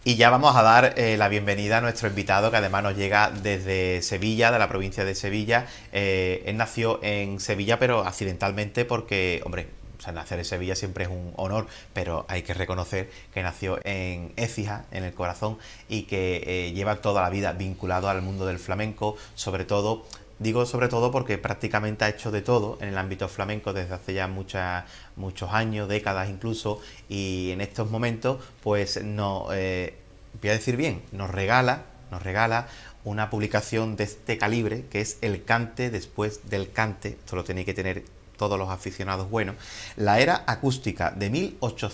Y ya vamos a dar la bienvenida a nuestro invitado, que además nos llega desde Sevilla, de la provincia de Sevilla. Él nació en Sevilla, pero accidentalmente porque, hombre, o sea, nacer en Sevilla siempre es un honor, pero hay que reconocer que nació en Écija, en el corazón, y que lleva toda la vida vinculado al mundo del flamenco, sobre todo. Digo sobre todo porque prácticamente ha hecho de todo en el ámbito flamenco desde hace ya muchos años, décadas incluso, y en estos momentos pues no, voy a decir bien, nos regala una publicación de este calibre que es El Cante después del Cante. Esto lo tenéis que tener todos los aficionados buenos. La era acústica de